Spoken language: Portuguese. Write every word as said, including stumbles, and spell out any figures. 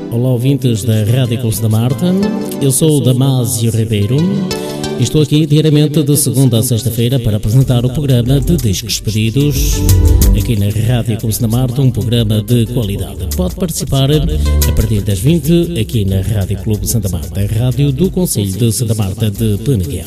Olá, ouvintes da Rádio Clube da Marta. Eu sou o Damásio Ribeiro e estou aqui diariamente de segunda a sexta-feira para apresentar o programa de Discos Pedidos aqui na Rádio Clube da Marta, um programa de qualidade. Pode participar a partir das vinte aqui na Rádio Clube Santa Marta, a rádio do Concelho de Santa Marta de Peneguer.